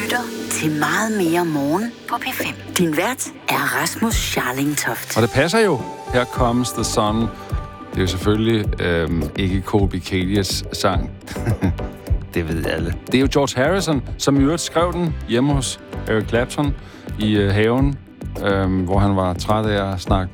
lytter til Meget mere morgen på P5. Din vært er Rasmus Scharling-Toft. Og det passer jo. Here Comes the Sun. Det er jo selvfølgelig ikke Colby Cadius sang. Det ved alle. Det er jo George Harrison, som i øvrigt skrev den hjemme hos Eric Clapton i haven, hvor han var træt af at snakke